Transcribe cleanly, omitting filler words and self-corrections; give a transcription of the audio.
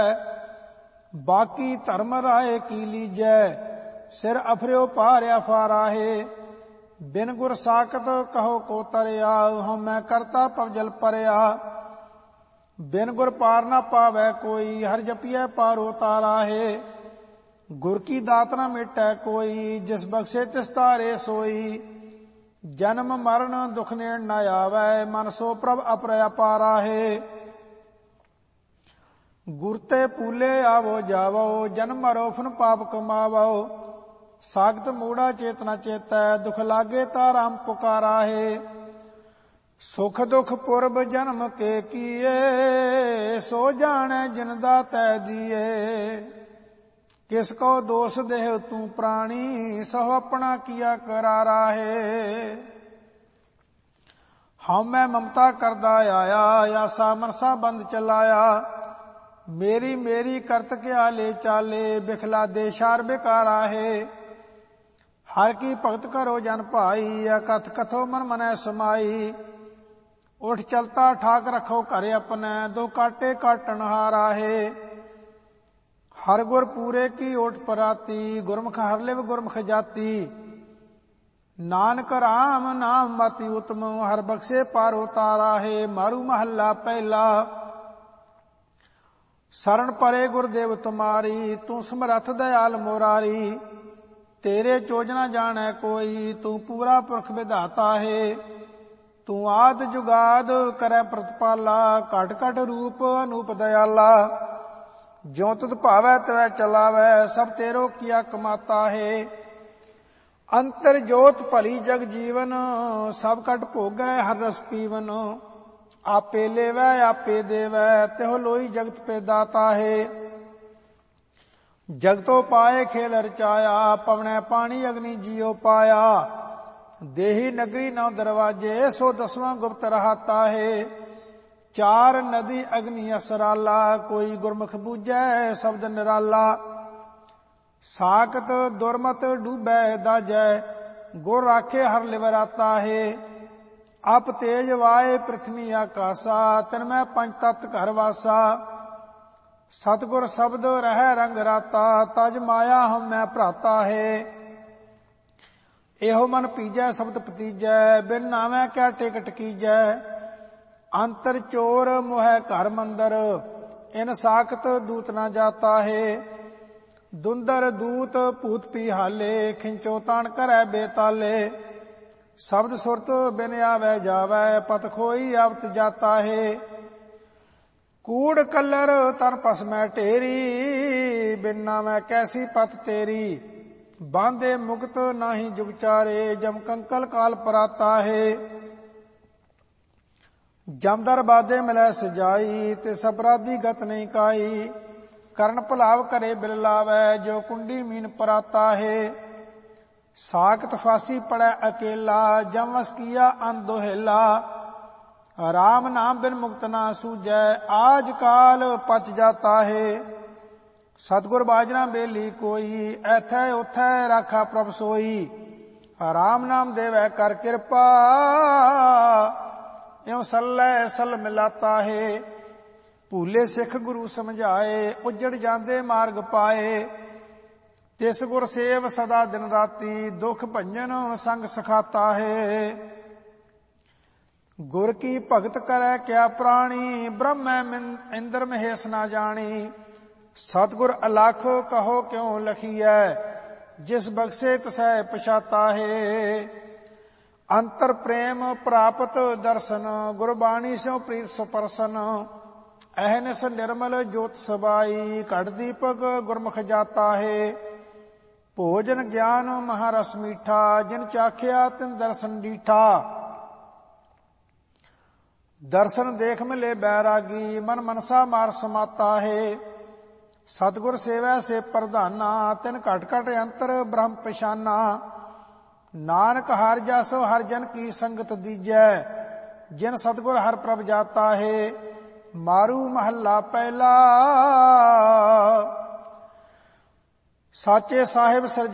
बाकी धर्म राय की लीजै, सिर अफरियो भार्या फाराहे। बिन गुर साकत कहो को तरया, हम मैं करता पवजल परया। बिन गुर पार ना पावै कोई, हर जपियै पारो ताराहे। गुर की दात न मिटै कोई, जिस बख्शे तिस तारे सोई। जन्म मरण दुख नेड़ न आवै, मन सो प्रभ अपरया पाराहे। गुर ते पूले आवो जावो, जन्म मरो फुन पाप कमावो। सागत मूड़ा चेतना चेतै, दुख लागे ता राम पुकाराहे। सुख दुख पुरब जन्म के किए, सो जाने जिन दातै दिए। किसको दोष देह तू प्राणी, सहो अपना किया करारा है। हम मैं ममता करदा आया, आसा मनसा बंद चलाया। मेरी मेरी करत क्या ले चाले, बिखला दे शार बेकारा है। हर की भगत करो जन भाई, कथ कथो मन मनै समाई। उठ चलता ठाक रखो घर अपने, दो काटे काटन हारा है। हर गुर पूरे की ओट पराती, गुरमुख हर लिव गुरमुख जाती। नानक राम नाम मति उत्तम, हर बख्शे पारो तारा है। मारू महला पहला। शरण परे गुरुदेव तुम्हारी, तू समरथ दयाल मोरारी। तेरे चोजना जाने कोई, तू पूरा पुरख विधाता है। तू आद जुगाद करे प्रतिपाला, घट घट रूप अनूप दयाला। ज्यों तुध भावै त्वै चलावै, सब तेरो किया कमाता है। अंतर जोत भली जग जीवन, सब कट भोगै हर रस पीवन। आपे लेवै आपे देवै, तिहो लोई जगत पे दाता है। जगतो पाए खेल रचाया, पवनै पानी अग्नि जियो पाया। देही नगरी नौ दरवाजे, सो दसवां गुप्त रहाता है। चार नदी अग्नि असराला, कोई गुरमुख बूझै शब्द निराला। साकत दुरमत डूबै दाजै, गुर राखे हर लिवराता है। अप तेज वाए पृथ्वी आकाशा, तिनमै पंच तत्त घर वासा। सतगुर शब्द रह रंग राता, तज माया हम मैं भ्राता है। एहो मन पीजै शब्द पतीजै, बिन नावै क्या टिकट कीजै। अंतर चोर मोह घर मंदर, इन साकत दूत न जाता है। दुंदर दूत भूत पिहाले, खिंचो तान करै बेताले। शब्द सुरत बिन आवै जावै, पत खोई आवत जाता है। कूड़ कल्लर तन पस मैं ढेरी, बिन नावै कैसी पत तेरी। बांधे मुक्त नाही जुगचारे, जम कंकल काल पराता है। जमदर बादे मिलै सजाई, तिस अपराधी गत नहीं काई। करण भुलाव करे बिल लावै, जो कुंडी मीन पराता है। साकत फांसी पड़ै अकेला, जम वस किया अन दोहेला। राम नाम बिन मुक्त ना सूझै, आज काल पच जाता है। सतगुर बाजना बेली कोई, ऐथै उथै राखा प्रभ सोई। राम नाम देवै कर कृपा, इਉਂ सल्लै सल मिलाता है। भूले सिख गुरु समझाए, उजड़ जांदे मार्ग पाए। तिस गुर सेव सदा दिन राती, दुख भंजन संग सखाता है। गुर की भगत करै क्या प्राणी, ब्रह्म इंद्र महेश ना जानी। सतगुर अलख कहो क्यों लखीਐ, जिस बख्शे तसै पछाता है। अंतर प्रेम प्राप्त दर्शन, गुरबाणी स्यों प्रीत सुपरसन। अहनिस निर्मल ज्योत सबाई, घट दीपक गुरमुख जाता है। भोजन ज्ञान महारस मीठा, जिन चाखिया तिन दर्शन डीठा। दर्शन देख मिले बैरागी, मन मनसा मार समाता है। सतगुर सेवै से प्रधाना, तिन घट घट अंतर ब्रह्म पछाना। नानक हर जस हर जन की संगत दीजै, जिन सतगुर हर प्रभ जाता है। मारू महला पहला। साचे साहिब